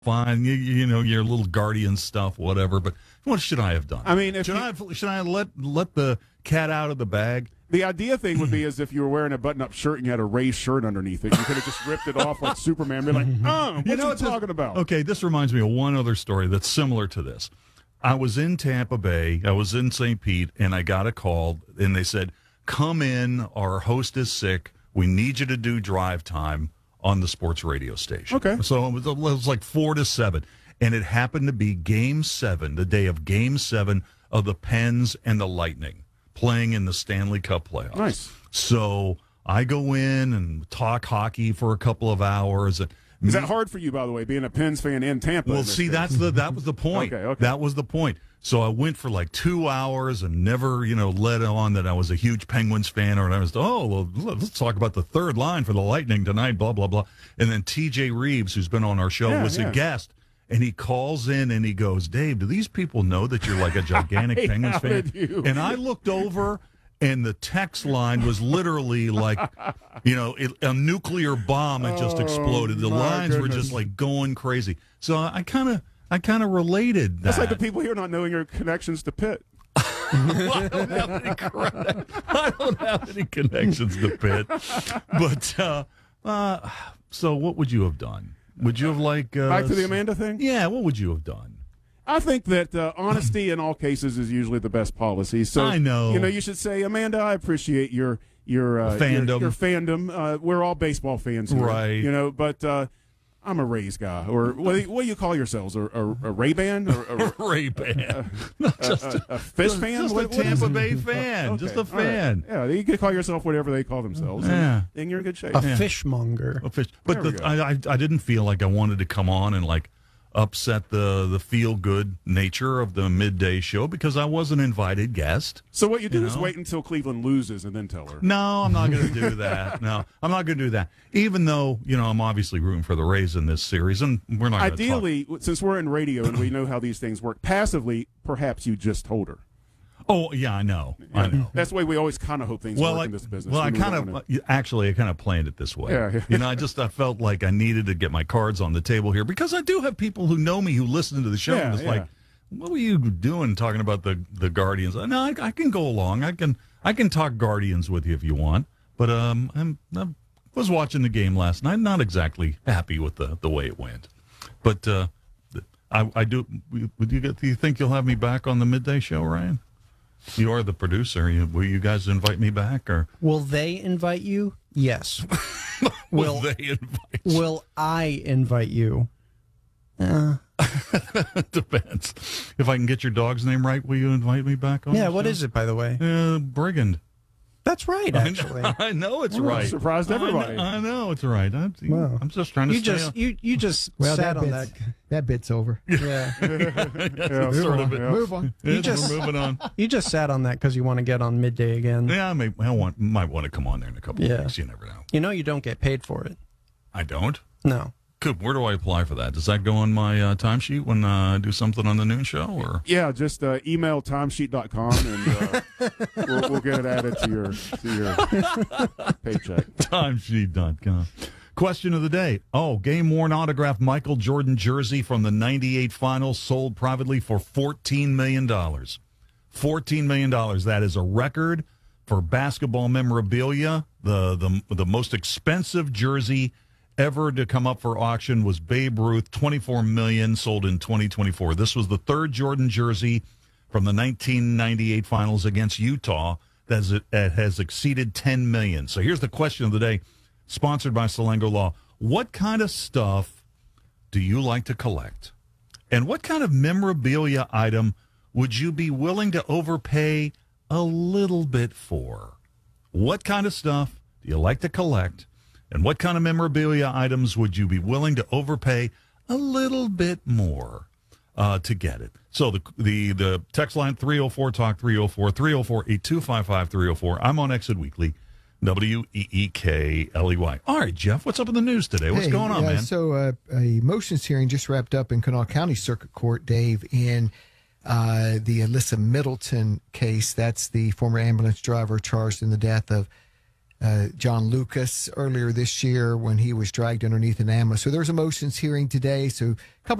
fine. You know, your little Guardian stuff, whatever. But what should I have done? I mean, should I let the cat out of the bag? The idea thing would be as if you were wearing a button-up shirt and you had a raised shirt underneath it. You could have just ripped it off like Superman. Be like, what you talking about? Okay, this reminds me of one other story that's similar to this. I was in Tampa Bay. I was in St. Pete, and I got a call, and they said, come in. Our host is sick. We need you to do drive time on the sports radio station. Okay. So it was like 4 to 7, and it happened to be Game 7, the day of Game 7 of the Pens and the Lightning, playing in the Stanley Cup playoffs. Nice. So I go in and talk hockey for a couple of hours. Is that hard for you, by the way, being a Pens fan in Tampa? Well, see, that was the point. Okay. That was the point. So I went for like 2 hours and never, let on that I was a huge Penguins fan, or I was, let's talk about the third line for the Lightning tonight, blah, blah, blah. And then TJ Reeves, who's been on our show, was a guest. And he calls in and he goes, Dave, do these people know that you're like a gigantic Penguins fan? And I looked over, and the text line was literally like, a nuclear bomb had just exploded. The lines were just like going crazy. So I kind of related that. That's like the people here not knowing your connections to Pitt. I don't have any connections to Pitt. But so what would you have done? Would you have back to the Amanda thing? Yeah, what would you have done? I think that honesty in all cases is usually the best policy. So I know. You should say, Amanda, I appreciate your fandom. Your fandom. We're all baseball fans here, right? But I'm a Rays guy, or what do you call yourselves? A Ray-Ban? Or a Ray-Ban. A fish fan? Just a Tampa Bay fan. Okay. Just a fan. Right. Yeah, you can call yourself whatever they call themselves. Yeah. And you're in good shape. A fishmonger. A fish. But I didn't feel like I wanted to come on and upset the feel-good nature of the midday show because I was an invited guest. So what you do is wait until Cleveland loses and then tell her. No, I'm not going to do that. No, I'm not going to do that. Even though, I'm obviously rooting for the Rays in this series, and we're not going to Ideally, since we're in radio and we know how these things work, passively, perhaps you just told her. Oh, yeah, I know. I know. That's the way we always kind of hope things work in this business. Well, I kind of planned it this way. Yeah. I felt like I needed to get my cards on the table here because I do have people who know me who listen to the show and it's like, what were you doing talking about the Guardians? No, I can go along. I can talk Guardians with you if you want. But I was watching the game last night, not exactly happy with the way it went. But I do. Do you think you'll have me back on the midday show, Ryan? You are the producer. Will you guys invite me back, or will they invite you? Yes. Will they invite you? Will I invite you? Depends. If I can get your dog's name right, will you invite me back on? Yeah. What is it, by the way? Brigand. That's right. Actually, I know it's right. Surprised everybody. I know it's right. I'm just trying to. You just sat on that. That bit's over. Yeah. Move on. We're moving on. You just sat on that because you want to get on midday again. Yeah, I might want to come on there in a couple of weeks. You never know. You don't get paid for it. I don't? No. Good. Where do I apply for that? Does that go on my timesheet when I do something on the noon show? Or yeah, just email timesheet.com and we'll get it added to your paycheck. Timesheet.com. Question of the day. Game-worn autographed Michael Jordan jersey from the 98 finals sold privately for $14 million. $14 million. That is a record for basketball memorabilia. The most expensive jersey ever to come up for auction was Babe Ruth, $24 million, sold in 2024. This was the third Jordan jersey from the 1998 finals against Utah that has exceeded $10 million. So here's the question of the day, sponsored by Salengo Law. What kind of stuff do you like to collect? And what kind of memorabilia item would you be willing to overpay a little bit for? What kind of stuff do you like to collect? And what kind of memorabilia items would you be willing to overpay a little bit more to get it? So the text line 304-TALK 304-304-8255-304. I'm on Exit Weekly, WEEKLEY. All right, Jeff, what's up in the news today? What's going on, man? So a motions hearing just wrapped up in Kanawha County Circuit Court, Dave, in the Alyssa Middleton case. That's the former ambulance driver charged in the death of John Lucas earlier this year when he was dragged underneath an ambulance. So there's a motions hearing today. So a couple